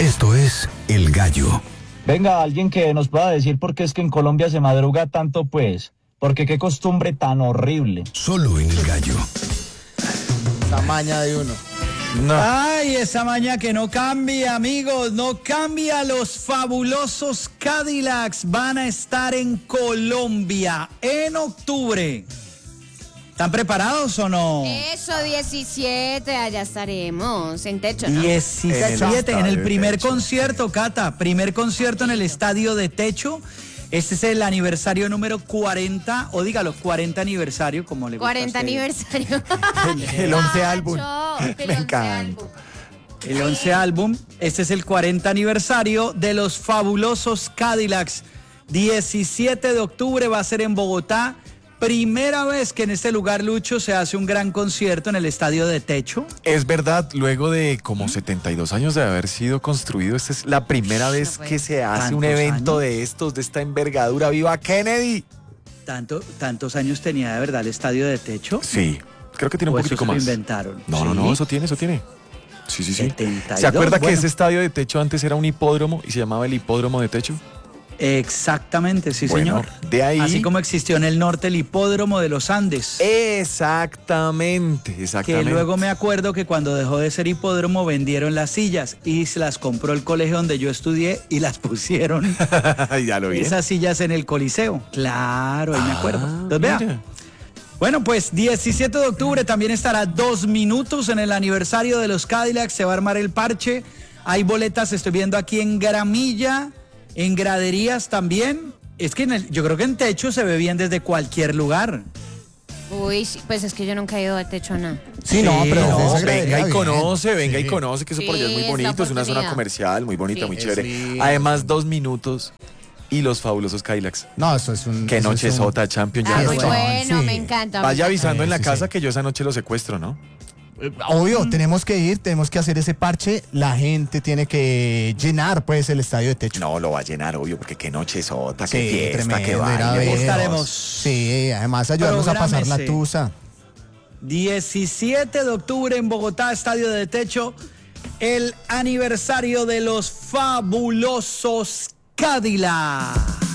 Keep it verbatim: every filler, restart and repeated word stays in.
Esto es El Gallo. Venga, alguien que nos pueda decir por qué es que en Colombia se madruga tanto, pues. Porque qué costumbre tan horrible. Solo en El Gallo. Esa maña de uno. No. Ay, esa maña que no cambia, amigos, no cambia. Los fabulosos Cadillacs van a estar en Colombia en octubre. ¿Están preparados o no? Eso, diecisiete, allá estaremos, en techo, ¿no? diecisiete, en el, en el primer techo. concierto, Cata, primer concierto en el estadio de techo. Este es el aniversario número cuarenta, o dígalo, cuarenta aniversario, como le gusta cuarenta a usted. aniversario. El, el once álbum. El Me once encanta. álbum. El once álbum, este es el cuarenta aniversario de los fabulosos Cadillacs. diecisiete de octubre va a ser en Bogotá. Primera vez que en este lugar, Lucho, se hace un gran concierto en el estadio de techo. Es verdad, luego de como setenta y dos años de haber sido construido, esta es la primera No vez puede que se hace un ¿Tantos evento años? de estos, de esta envergadura. ¡Viva Kennedy! Tanto, tantos años tenía de verdad el estadio de techo. Sí, creo que tiene un ¿O eso poquitico se lo más. inventaron? No, no, Sí. no, eso tiene, eso tiene. Sí, sí, sí. setenta y ¿Se acuerda dos? que Bueno. ese estadio de techo antes era un hipódromo y se llamaba el hipódromo de techo? Exactamente, sí, Bueno, señor. de ahí- Así como existió en el norte el hipódromo de los Andes. Exactamente, Que exactamente. luego me acuerdo que cuando dejó de ser hipódromo vendieron las sillas y se las compró el colegio donde yo estudié y las pusieron Ya lo vi. esas sillas en el Coliseo. Claro, ahí me acuerdo. Ah, Entonces, vea. mira. Bueno, pues diecisiete de octubre también estará dos minutos en el aniversario de los Cadillacs. Se va a armar el parche. Hay boletas, estoy viendo aquí en Gramilla, en graderías también. Es que en el- yo creo que en techo se ve bien desde cualquier lugar. Uy, sí, pues es que yo nunca he ido a techo nada. Sí, no, Sí, pero no, desde esa Venga gradería y bien. conoce, venga Sí. y conoce, que eso por allá es muy Sí, es la bonito, es una zona oportunidad. comercial, muy bonita, Sí. muy Es chévere. lindo. Además, dos minutos y los fabulosos Cadillacs. No, eso es un... Qué eso noche es un- sota, Champion. Ya Ah, la muy noche. bueno, sí. me encanta. me Vaya encanta. avisando en la Sí, casa sí. que yo esa noche lo secuestro, ¿no? Obvio, tenemos que ir, tenemos que hacer ese parche. La gente tiene que llenar, pues, el estadio de techo. No, lo va a llenar, obvio, porque qué noche sota, Sí, qué fiesta, tremendo, qué ir a baile. ver. por Dios. Estaremos. Sí, además ayudarnos a pasar la Prográmese. tusa. diecisiete de octubre en Bogotá, estadio de techo, el aniversario de los fabulosos Cadillacs.